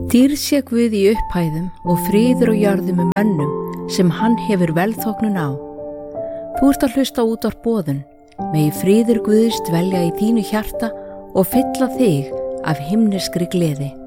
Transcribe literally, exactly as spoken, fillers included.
Dýrð sé Guð í upphæðum og friður og jörðum um mönnum sem hann hefur velþóknun á. Þú ert að hlusta út á boðun, megi friður Guðs dvelja í þínu hjarta og fylla þig af himneskri gleði.